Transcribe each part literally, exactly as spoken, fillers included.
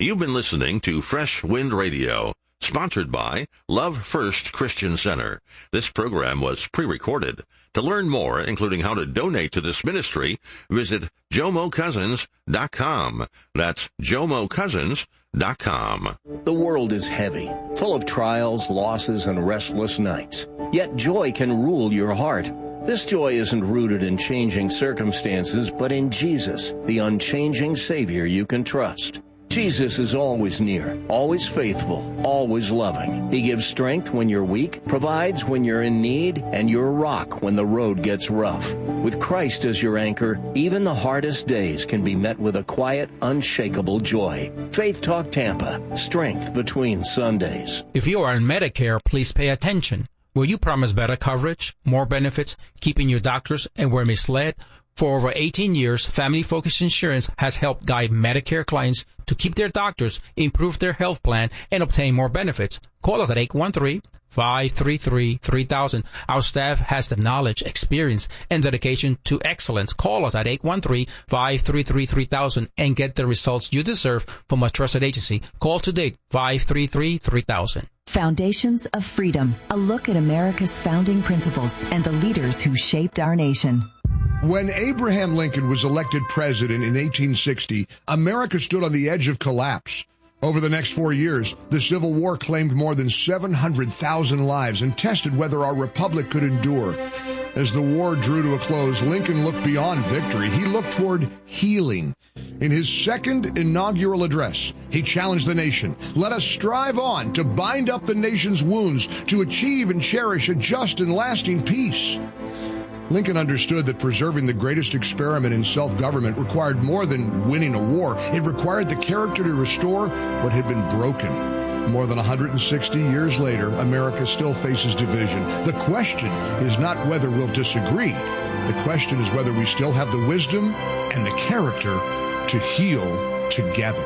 You've been listening to Fresh Wind Radio, sponsored by Love First Christian Center. This program was pre-recorded. To learn more, including how to donate to this ministry, visit jomo cousins dot com. That's jomo cousins dot com. The world is heavy, full of trials, losses, and restless nights. Yet joy can rule your heart. This joy isn't rooted in changing circumstances, but in Jesus, the unchanging Savior you can trust. Jesus is always near, always faithful, always loving. He gives strength when you're weak, provides when you're in need, and you're a rock when the road gets rough. With Christ as your anchor, even the hardest days can be met with a quiet, unshakable joy. Faith Talk Tampa, strength between Sundays. If you are on Medicare, please pay attention. Will you promise better coverage, more benefits, keeping your doctors, and were misled? For over eighteen years, Family Focus Insurance has helped guide Medicare clients to keep their doctors, improve their health plan, and obtain more benefits. Call us at eight one three, five three three, three thousand. Our staff has the knowledge, experience, and dedication to excellence. Call us at eight one three, five three three, three thousand and get the results you deserve from a trusted agency. Call today, five three three, three thousand. Foundations of Freedom, a look at America's founding principles and the leaders who shaped our nation. When Abraham Lincoln was elected president in eighteen sixty, America stood on the edge of collapse. Over the next four years, the Civil War claimed more than seven hundred thousand lives and tested whether our republic could endure. As the war drew to a close, Lincoln looked beyond victory. He looked toward healing. In his second inaugural address, he challenged the nation, "Let us strive on to bind up the nation's wounds, to achieve and cherish a just and lasting peace." Lincoln understood that preserving the greatest experiment in self-government required more than winning a war. It required the character to restore what had been broken. More than one hundred sixty years later, America still faces division. The question is not whether we'll disagree. The question is whether we still have the wisdom and the character to heal together.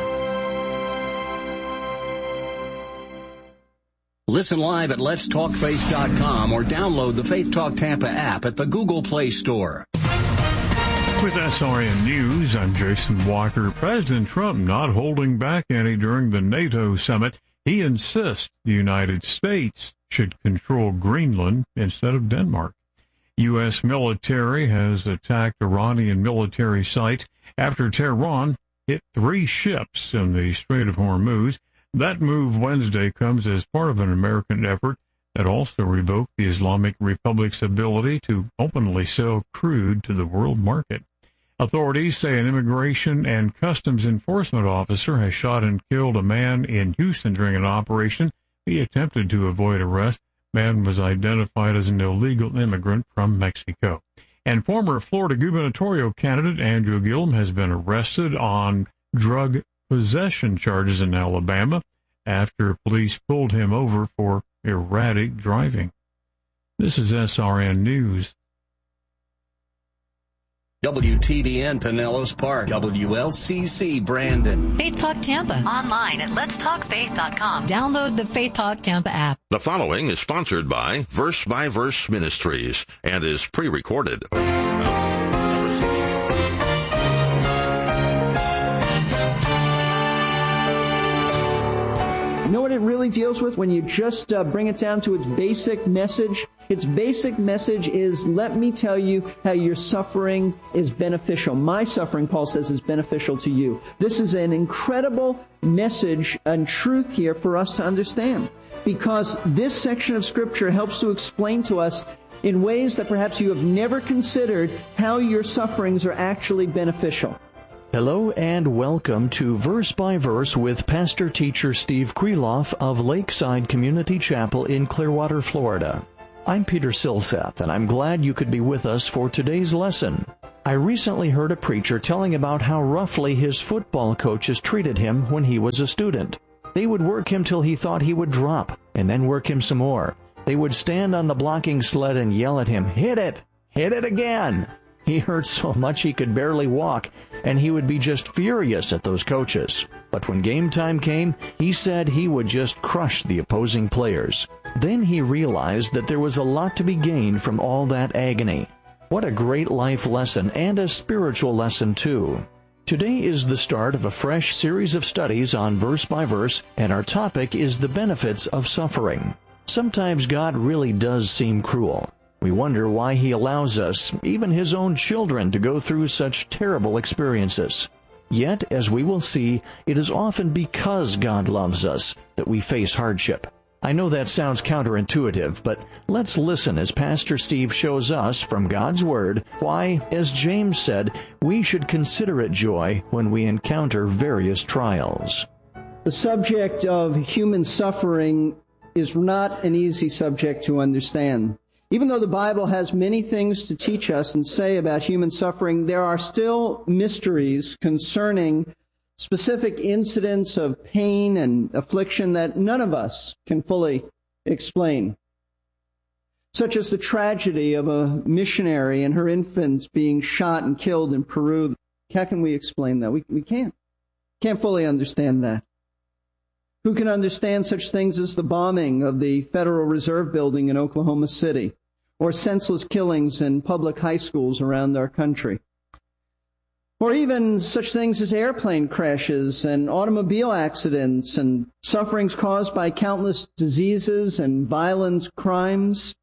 Listen live at lets talk faith dot com or download the Faith Talk Tampa app at the Google Play Store. With S R N News, I'm Jason Walker. President Trump not holding back any during the NATO summit. He insists the United States should control Greenland instead of Denmark. U S military has attacked Iranian military sites after Tehran hit three ships in the Strait of Hormuz. That move Wednesday comes as part of an American effort that also revoked the Islamic Republic's ability to openly sell crude to the world market. Authorities say an immigration and customs enforcement officer has shot and killed a man in Houston during an operation. He attempted to avoid arrest. Man was identified as an illegal immigrant from Mexico. And former Florida gubernatorial candidate Andrew Gillum has been arrested on drug possession charges in Alabama after police pulled him over for erratic driving. This is S R N News. W T B N Pinellas Park, W L C C Brandon. Faith Talk Tampa. Online at lets talk faith dot com. Download the Faith Talk Tampa app. The following is sponsored by Verse by Verse Ministries and is pre-recorded. You know what it really deals with when you just uh, bring it down to its basic message? Its basic message is, let me tell you how your suffering is beneficial. My suffering, Paul says, is beneficial to you. This is an incredible message and truth here for us to understand, because this section of Scripture helps to explain to us in ways that perhaps you have never considered how your sufferings are actually beneficial. Hello and welcome to Verse by Verse with Pastor Teacher Steve Kreloff of Lakeside Community Chapel in Clearwater, Florida. I'm Peter Silseth, and I'm glad you could be with us for today's lesson. I recently heard a preacher telling about how roughly his football coaches treated him when he was a student. They would work him till he thought he would drop, and then work him some more. They would stand on the blocking sled and yell at him, "Hit it! Hit it again!" He hurt so much he could barely walk, and he would be just furious at those coaches. But when game time came, he said he would just crush the opposing players. Then he realized that there was a lot to be gained from all that agony. What a great life lesson, and a spiritual lesson too. Today is the start of a fresh series of studies on verse by verse, and our topic is the benefits of suffering. Sometimes God really does seem cruel. We wonder why He allows us, even His own children, to go through such terrible experiences. Yet, as we will see, it is often because God loves us that we face hardship. I know that sounds counterintuitive, but let's listen as Pastor Steve shows us from God's Word why, as James said, we should consider it joy when we encounter various trials. The subject of human suffering is not an easy subject to understand. Even though the Bible has many things to teach us and say about human suffering, there are still mysteries concerning specific incidents of pain and affliction that none of us can fully explain, such as the tragedy of a missionary and her infants being shot and killed in Peru. How can we explain that? We, we can't. Can't fully understand that. Who can understand such things as the bombing of the Federal Reserve Building in Oklahoma City, or senseless killings in public high schools around our country? Or even such things as airplane crashes and automobile accidents and sufferings caused by countless diseases and violent crimes.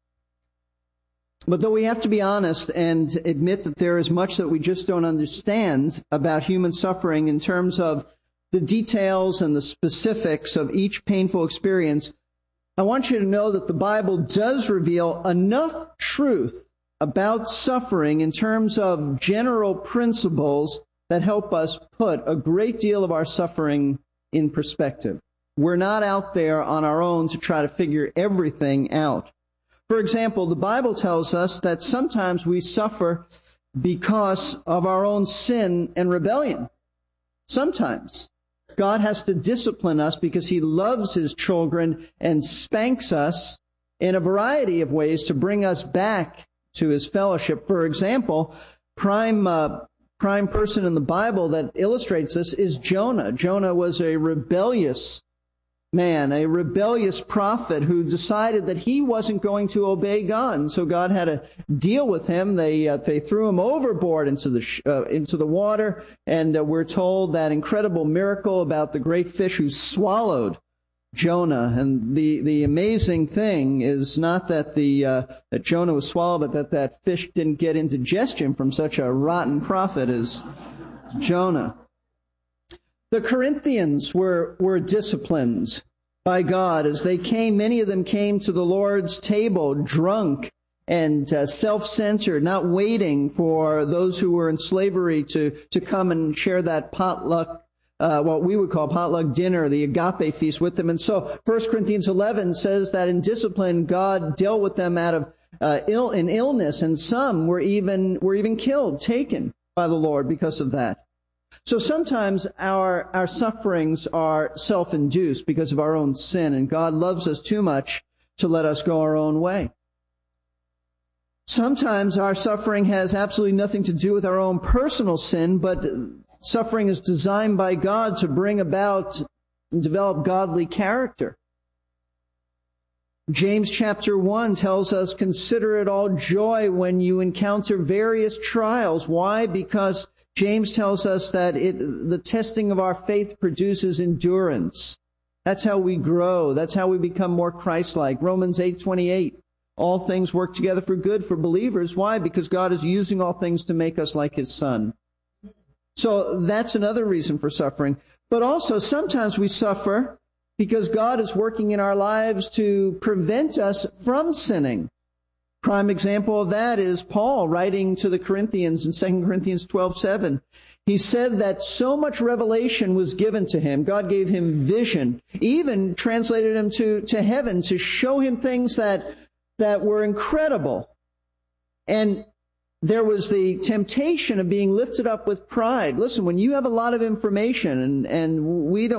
But though we have to be honest and admit that there is much that we just don't understand about human suffering in terms of the details and the specifics of each painful experience, I want you to know that the Bible does reveal enough truth about suffering in terms of general principles that help us put a great deal of our suffering in perspective. We're not out there on our own to try to figure everything out. For example, the Bible tells us that sometimes we suffer because of our own sin and rebellion. Sometimes God has to discipline us because He loves His children and spanks us in a variety of ways to bring us back to His fellowship. For example, prime uh, prime person in the Bible that illustrates this is Jonah. Jonah was a rebellious man, a rebellious prophet who decided that he wasn't going to obey God, and so God had to deal with him. They uh, they threw him overboard into the sh- uh, into the water, and uh, we're told that incredible miracle about the great fish who swallowed Jonah. And the, the amazing thing is not that the uh, that Jonah was swallowed, but that that fish didn't get indigestion from such a rotten prophet as Jonah. The Corinthians were were disciplined by God as they came. Many of them came to the Lord's table drunk and uh, self-centered, not waiting for those who were in slavery to to come and share that potluck. Uh, what we would call potluck dinner, the agape feast with them. And so First Corinthians eleven says that in discipline, God dealt with them out of uh, ill in illness, and some were even were even killed, taken by the Lord because of that. So sometimes our our sufferings are self-induced because of our own sin, and God loves us too much to let us go our own way. Sometimes our suffering has absolutely nothing to do with our own personal sin, but suffering is designed by God to bring about and develop godly character. James chapter one tells us, consider it all joy when you encounter various trials. Why? Because James tells us that it, the testing of our faith produces endurance. That's how we grow. That's how we become more Christ-like. Romans eight twenty-eight. All things work together for good for believers. Why? Because God is using all things to make us like His Son. So that's another reason for suffering. But also, sometimes we suffer because God is working in our lives to prevent us from sinning. Prime example of that is Paul writing to the Corinthians in Second Corinthians twelve seven. He said that so much revelation was given to him. God gave him vision, even translated him to, to heaven to show him things that, that were incredible. And there was the temptation of being lifted up with pride. Listen, when you have a lot of information, and, and we don't